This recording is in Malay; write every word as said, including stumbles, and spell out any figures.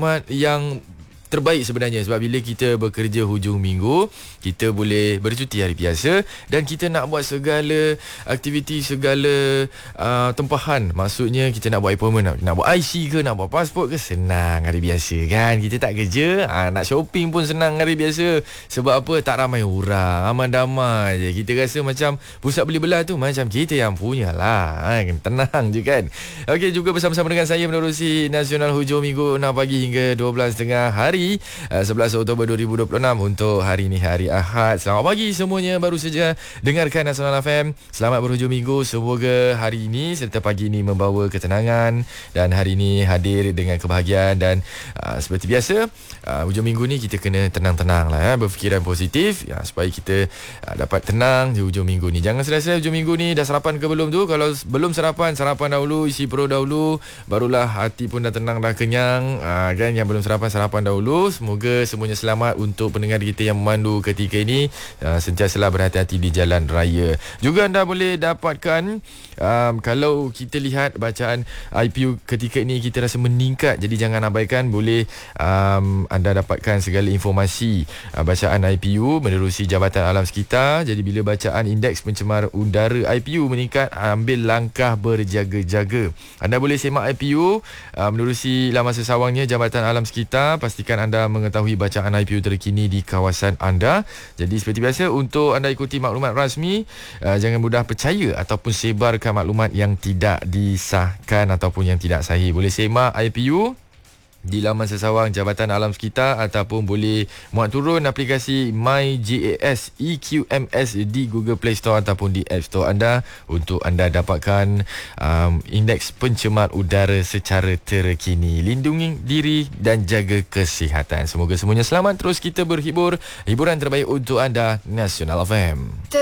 maklumat yang terbaik sebenarnya, sebab bila kita bekerja hujung minggu, kita boleh bercuti hari biasa dan kita nak buat segala aktiviti, segala uh, tempahan. Maksudnya kita nak buat appointment, nak, nak buat I C ke, nak buat pasport ke, senang hari biasa kan. Kita tak kerja, uh, nak shopping pun senang hari biasa. Sebab apa? Tak ramai orang, aman-damai je. Kita rasa macam pusat beli belah tu macam kita yang punya lah, kan? Tenang je kan. Okey, juga bersama-sama dengan saya menerusi Nasional Hujung Minggu enam pagi hingga dua belas tengah hari, sebelas Oktober dua ribu dua puluh enam untuk hari ni, hari Ahad. Selamat pagi semuanya, baru saja dengarkan Nasional F M. Selamat berhujung minggu. Semoga hari ini serta pagi ini membawa ketenangan dan hari ini hadir dengan kebahagiaan. Dan uh, seperti biasa, uh, hujung minggu ni kita kena tenang-tenang lah, ya, berfikiran positif, ya, supaya kita uh, dapat tenang di hujung minggu ni. Jangan stress hujung minggu ni. Dah sarapan ke belum tu? Kalau belum sarapan, sarapan dahulu, isi perut dahulu, barulah hati pun dah tenang, dah kenyang, uh, kan. Yang belum sarapan, sarapan dahulu. Semoga semuanya selamat. Untuk pendengar kita yang memandu ketika ini, uh, sentiasalah berhati-hati di jalan raya. Juga anda boleh dapatkan, um, kalau kita lihat bacaan I P U ketika ini, kita rasa meningkat. Jadi jangan abaikan. Boleh um, anda dapatkan segala informasi uh, bacaan I P U menerusi Jabatan Alam Sekitar. Jadi bila bacaan indeks pencemar udara I P U meningkat, ambil langkah berjaga-jaga. Anda boleh semak I P U uh, menerusi laman sesawangnya Jabatan Alam Sekitar. Pastikan anda mengetahui bacaan I P U terkini di kawasan anda. Jadi seperti biasa, untuk anda ikuti maklumat rasmi, uh, jangan mudah percaya ataupun sebarkan maklumat yang tidak disahkan ataupun yang tidak sahih. Boleh semak I P U di laman sesawang Jabatan Alam Sekitar, ataupun boleh muat turun aplikasi MyGAS E Q M S di Google Play Store ataupun di App Store anda untuk anda dapatkan um, indeks pencemar udara secara terkini. Lindungi diri dan jaga kesihatan. Semoga semuanya selamat. Terus kita berhibur. Hiburan terbaik untuk anda, Nasional F M.